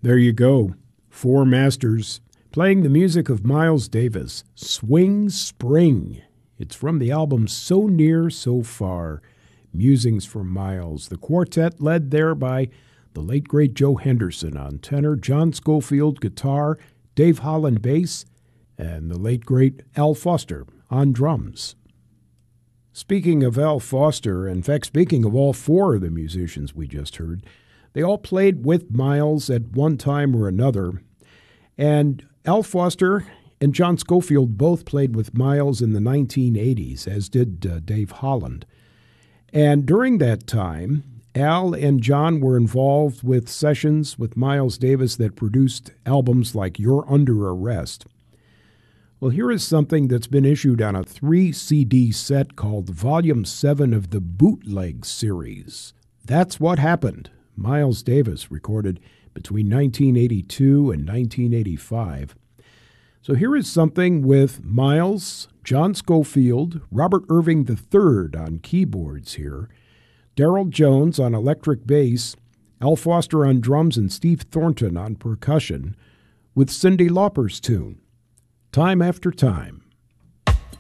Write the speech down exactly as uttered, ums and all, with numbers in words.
There you go. Four masters playing the music of Miles Davis, Swing Spring. It's from the album So Near, So Far, Musings from Miles. The quartet led there by the late great Joe Henderson on tenor, John Scofield guitar, Dave Holland bass, and the late great Al Foster on drums. Speaking of Al Foster, in fact, speaking of all four of the musicians we just heard, they all played with Miles at one time or another. And Al Foster and John Scofield both played with Miles in the nineteen eighties, as did uh, Dave Holland. And during that time, Al and John were involved with sessions with Miles Davis that produced albums like You're Under Arrest. Well, here is something that's been issued on a three C D set called Volume seven of the Bootleg series. That's What Happened. Miles Davis recorded between nineteen eighty-two and nineteen eighty-five. So here is something with Miles, John Scofield, Robert Irving the third on keyboards here, Darryl Jones on electric bass, Al Foster on drums, and Steve Thornton on percussion, with Cyndi Lauper's tune, Time After Time.